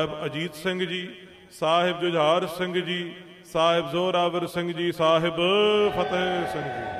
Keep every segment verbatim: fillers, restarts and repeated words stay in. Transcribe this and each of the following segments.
ਅਜੀਤ ਸਿੰਘ ਜੀ, ਸਾਹਿਬ ਜੁਝਾਰ ਸਿੰਘ ਜੀ, ਸਾਹਿਬ ਜ਼ੋਰਾਵਰ ਸਿੰਘ ਜੀ, ਸਾਹਿਬ ਫਤਿਹ ਸਿੰਘ ਜੀ।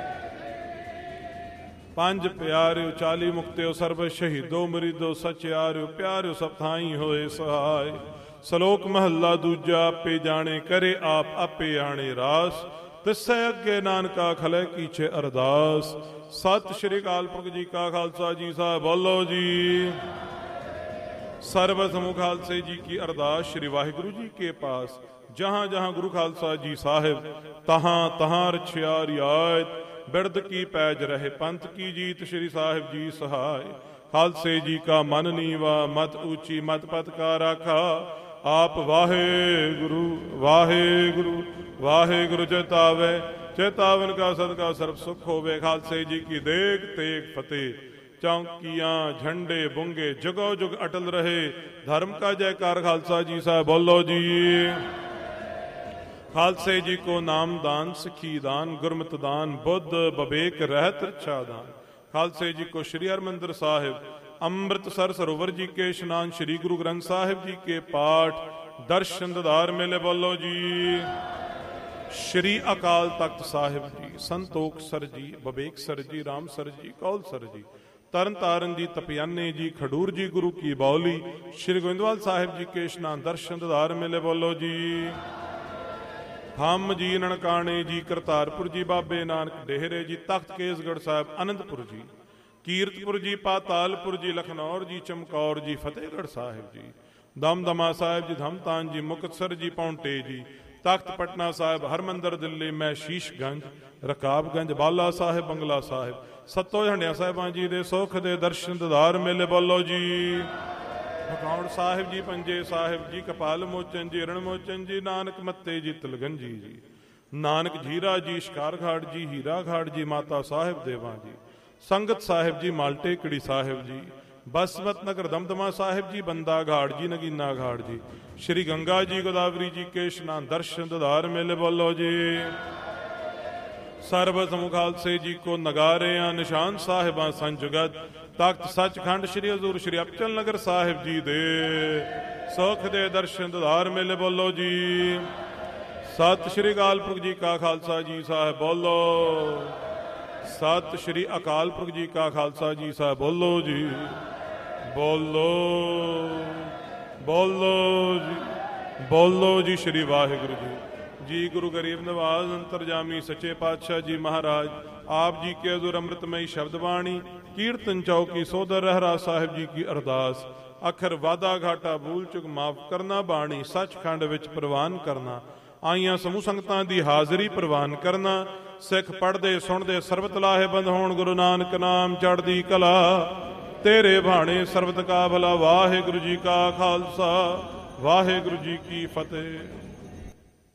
ਪੰਜ ਪਿਆਰਿਓ ਚਾਲੀ ਮੁਕਤਿਓ ਸਰਬ ਸ਼ਹੀਦੋ ਮਰੀਦੋ ਸਚਿਆਰਿਓ ਪਿਆਰਿਓ ਸਭ ਥਾਈ ਹੋਏ ਸਹਾਏ। ਸਲੋਕ ਮਹੱਲਾ ਦੂਜਾ। ਆਪੇ ਜਾਣੇ ਕਰੇ ਆਪ ਆਪੇ ਆਣੇ ਰਾਸ, ਤਿਸੈ ਅੱਗੇ ਨਾਨਕਾ ਖਲੇ ਕੀਛੇ ਅਰਦਾਸ। ਸਤਿ ਸ਼੍ਰੀ ਅਕਾਲ ਪੁਰਖ ਜੀ ਕਾ ਖਾਲਸਾ ਜੀ ਸਾਹਿਬ ਬੋਲੋ ਜੀ। ਸਰਬ ਸਮੂਹ ਖਾਲਸੇ ਜੀ ਕੀ ਅਰਦਾਸ। ਸ਼੍ਰੀ ਵਾਹਿਗੁਰੂ ਜੀ ਕੇ ਪਾਸ ਜਹਾਂ ਜਹਾਂ ਗੁਰੂ ਖਾਲਸਾ ਜੀ ਸਾਹਿਬ, ਤਹਾਂ ਤਹਾਂ ਰਛਿਆ ਰਿਆਇਤ। ਬਿਰਦ ਕੀ ਪੈਜ ਰਹੇ ਪੰਥ ਕੀ ਜੀਤ, ਸ਼੍ਰੀ ਸਾਹਿਬ ਜੀ ਸਹਾਇ। ਖਾਲਸੇ ਜੀ ਕਾ ਮਨ ਨੀਵਾ ਮਤ ਊਚੀ, ਮਤ ਪਤ ਕਾ ਰਾਖਾ। ਆਪ ਵਾਹਿਗੁਰੂ ਵਾਹਿਗੁਰੂ ਵਾਹਿਗੁਰੂ ਚੇਤਾਵੇ, ਚੇਤਾਵਨ ਕਾ ਸਦਕਾ ਸਰਬ ਸੁਖ ਹੋਵੇ। ਖਾਲਸੇ ਜੀ ਕੀ ਦੇਖ ਤੇਗ ਫਤਿਹ। ਚੌਂਕੀਆਂ ਝੰਡੇ ਬੁੰਗੇ ਜਗੋ ਜੁਗ ਅਟਲ ਰਹੇ, ਧਰਮ ਕਾ ਜੈਕਾਰ। ਖਾਲਸਾ ਜੀ ਸਾਹਿਬ ਬੋਲੋ ਜੀ। ਖਾਲਸੇ ਜੀ ਕੋ ਨਾਮ ਦਾਨ ਸਿੱਖੀ ਦਾਨ, ਗੁਰਮਤਿ ਦਾਨ ਬੁੱਧ ਬਵੇਕ ਰਹਿਤ ਰਛਾ ਦਾਨ। ਖਾਲਸੇ ਜੀ ਕੋ ਸ਼੍ਰੀ ਹਰਿਮੰਦਰ ਸਾਹਿਬ ਅੰਮ੍ਰਿਤਸਰ ਸਰੋਵਰ ਜੀ ਕੇ ਇਸ਼ਨਾਨ, ਸ਼੍ਰੀ ਗੁਰੂ ਗ੍ਰੰਥ ਸਾਹਿਬ ਜੀ ਕੇ ਪਾਠ ਦਰਸ਼ਨ ਦਿਦਾਰ ਮੇਲੇ ਬੋਲੋ ਜੀ। ਸ਼੍ਰੀ ਅਕਾਲ ਤਖਤ ਸਾਹਿਬ ਜੀ, ਸੰਤੋਖ ਸਰ ਜੀ, ਬਵੇਕ ਸਰ ਜੀ, ਰਾਮ ਸਰ ਜੀ, ਕੌਲ ਸਰ ਜੀ, ਤਰਨ ਤਾਰਨ ਜੀ, ਤਪਿਆਨੇ ਜੀ, ਖਡੂਰ ਜੀ ਗੁਰੂ ਕੀ ਬਾਉਲੀ, ਸ਼੍ਰੀ ਗੋਇੰਦਵਾਲ ਸਾਹਿਬ ਜੀ ਕੇ ਇਸ਼ਨਾਨ ਦਰਸ਼ਨ ਦਿਦਾਰ ਮੇਲੇ ਬੋਲੋ ਜੀ। ਥੰਮ ਜੀ, ਨਨਕਾਣੇ ਜੀ, ਕਰਤਾਰਪੁਰ ਜੀ, ਬਾਬੇ ਨਾਨਕ ਡੇਹਰੇ ਜੀ, ਤਖਤ ਕੇਸਗੜ੍ਹ ਸਾਹਿਬ, ਅਨੰਦਪੁਰ ਜੀ, ਕੀਰਤਪੁਰ ਜੀ, ਪਾਤਾਲਪੁਰ ਜੀ, ਲਖਨੌਰ ਜੀ, ਚਮਕੌਰ ਜੀ, ਫਤਿਹਗੜ੍ਹ ਸਾਹਿਬ ਜੀ, ਦਮਦਮਾ ਸਾਹਿਬ ਜੀ, ਧਮਤਾਨ ਜੀ, ਮੁਕਤਸਰ ਜੀ, ਪੌਂਟੇ ਜੀ, ਤਖਤ ਪਟਨਾ ਸਾਹਿਬ, ਹਰਮੰਦਰ ਦਿੱਲੀ, ਮੈਂ ਸ਼ੀਸ਼ਗੰਜ, ਰਕਾਬਗੰਜ, ਬਾਲਾ ਸਾਹਿਬ, ਬੰਗਲਾ ਸਾਹਿਬ, ਸੱਤੋ ਹੰਡਿਆ ਸਾਹਿਬਾਂ ਜੀ ਦੇ ਸੁੱਖ ਦੇ ਦਰਸ਼ਨ ਦਿਦਾਰ ਮੇਲੇ ਬੋਲੋ ਜੀ। ਮਕੌੜ ਸਾਹਿਬ ਜੀ, ਪੰਜੇ ਸਾਹਿਬ ਜੀ, ਕਪਾਲ ਮੋਚਨ ਜੀ, ਰਣ ਮੋਚਨ ਜੀ, ਨਾਨਕ ਮੱਤੇ ਜੀ, ਤਲਗੰਜੀ ਜੀ, ਨਾਨਕ ਜੀਰਾ ਜੀ, ਸ਼ਿਕਾਰ ਘਾਟ ਜੀ, ਹੀਰਾ ਘਾਟ ਜੀ, ਮਾਤਾ ਸਾਹਿਬ ਦੇਵਾਂ ਜੀ, ਸੰਗਤ ਸਾਹਿਬ ਜੀ, ਮਾਲਟੇ ਕੜੀ ਸਾਹਿਬ ਜੀ, ਬਸਮਤ ਨਗਰ ਦਮਦਮਾ ਸਾਹਿਬ ਜੀ, ਬੰਦਾ ਘਾਟ ਜੀ, ਨਗੀਨਾ ਘਾਟ ਜੀ, ਸ਼੍ਰੀ ਗੰਗਾ ਜੀ, ਗੋਦਾਵਰੀ ਜੀ ਕੇ ਇਸ਼ਨਾਨ ਦਰਸ਼ਨ ਦਿਦਾਰ ਮੇਲੇ ਬੋਲੋ ਜੀ। ਸਰਬ ਸਮੂਹ ਖਾਲਸੇ ਜੀ ਕੋ ਨਗਾਰਿਆਂ ਨਿਸ਼ਾਨ ਸਾਹਿਬਾਂ ਸੰਜੁਗਤ, ਤਖਤ ਸੱਚਖੰਡ ਸ਼੍ਰੀ ਹਜ਼ੂਰ ਸ਼੍ਰੀ ਅਬਚਲ ਨਗਰ ਸਾਹਿਬ ਜੀ ਦੇ ਸੁਖ ਦੇ ਦਰਸ਼ਨ ਦਿਦਾਰ ਮੇਲੇ ਬੋਲੋ ਜੀ। ਸਤਿ ਸ਼੍ਰੀ ਅਕਾਲ ਪੁਰਖ ਜੀ ਕਾ ਖਾਲਸਾ ਜੀ ਸਾਹਿਬ ਬੋਲੋ। ਸਤਿ ਸ਼੍ਰੀ ਅਕਾਲ ਪੁਰਖ ਜੀ ਕਾ ਖਾਲਸਾ ਜੀ ਸਾਹਿਬ ਬੋਲੋ ਜੀ। ਬੋਲੋ ਬੋਲੋ ਜੀ ਬੋਲੋ ਜੀ। ਸ਼੍ਰੀ ਵਾਹਿਗੁਰੂ ਜੀ ਜੀ। ਗੁਰੂ ਗਰੀਬ ਨਵਾਜ਼ ਅੰਤਰਜਾਮੀ ਸੱਚੇ ਪਾਤਸ਼ਾਹ ਜੀ ਮਹਾਰਾਜ ਆਪ ਜੀ ਕੇ ਹਜ਼ੂਰ ਅੰਮ੍ਰਿਤਮਈ ਸ਼ਬਦ ਬਾਣੀ ਕੀਰਤਨ ਚੌਕੀ ਸੋਦਰ ਰਹਿਰਾ ਸਾਹਿਬ ਜੀ ਕੀ ਅਰਦਾਸ। ਅਖਰ ਵਾਦਾ ਘਾਟਾ ਭੂਲ ਚੁਕ ਮਾਫ ਕਰਨਾ, ਬਾਣੀ ਸੱਚਖੰਡ ਵਿੱਚ ਪ੍ਰਵਾਨ ਕਰਨਾ, ਆਈਆਂ ਸਮੂਹ ਸੰਗਤਾਂ ਦੀ ਹਾਜ਼ਰੀ ਪ੍ਰਵਾਨ ਕਰਨਾ। ਸਿੱਖ ਪੜ੍ਹਦੇ ਸੁਣਦੇ ਸਰਬਤ ਲਾਹੇਬੰਦ ਹੋਣ, ਗੁਰੂ ਨਾਨਕ ਨਾਮ ਚੜ੍ਹਦੀ ਕਲਾ। ਤੇਰੇ ਭਾਣੇ ਸਰਬਤ ਕਾ ਭਲਾ। ਵਾਹਿਗੁਰੂ ਜੀ ਕਾ ਖਾਲਸਾ ਵਾਹਿਗੁਰੂ ਜੀ ਕੀ ਫਤਿਹ।